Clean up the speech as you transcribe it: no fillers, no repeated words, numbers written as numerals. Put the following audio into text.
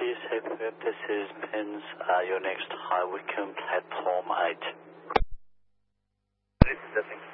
Safe, this is Pins, your next High Wycombe platform 8. This is